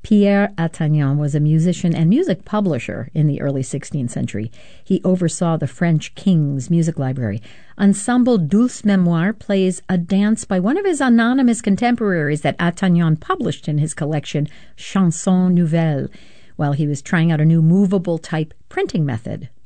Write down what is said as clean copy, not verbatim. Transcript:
Pierre Attagnan was a musician and music publisher in the early 16th century. He oversaw the French king's music library. Ensemble Dulce Memoire plays a dance by one of his anonymous contemporaries that Attagnan published in his collection Chansons Nouvelles, while he was trying out a new movable type printing method